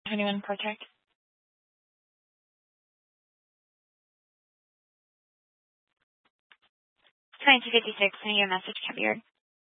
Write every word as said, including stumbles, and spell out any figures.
Anyone Project. twenty-two fifty-six, sending you a message, can't be heard.